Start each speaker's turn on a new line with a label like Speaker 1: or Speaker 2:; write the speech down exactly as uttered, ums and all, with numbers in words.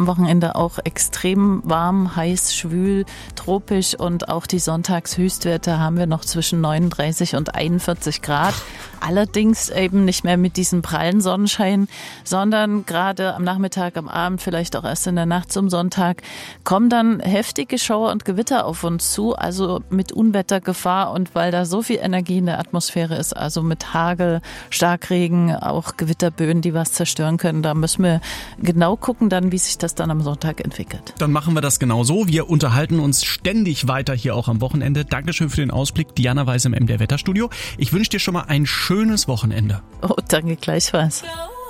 Speaker 1: am Wochenende auch extrem warm, heiß, schwül, tropisch und auch die Sonntagshöchstwerte haben wir noch zwischen neununddreißig und einundvierzig Grad. Allerdings eben nicht mehr mit diesem prallen Sonnenschein, sondern gerade am Nachmittag, am Abend, vielleicht auch erst in der Nacht zum Sonntag, kommen dann heftige Schauer und Gewitter auf uns zu, also mit Unwettergefahr und weil da so viel Energie in der Atmosphäre ist, also mit Hagel, Starkregen, auch Gewitterböen, die was zerstören können. Da müssen wir genau gucken dann, wie sich das dann am Sonntag entwickelt.
Speaker 2: Dann machen wir das genau so. Wir unterhalten uns ständig weiter hier auch am Wochenende. Dankeschön für den Ausblick. Diana Weiß im M D R Wetterstudio. Ich wünsche dir schon mal ein schönes Wochenende.
Speaker 1: Oh, danke gleichfalls.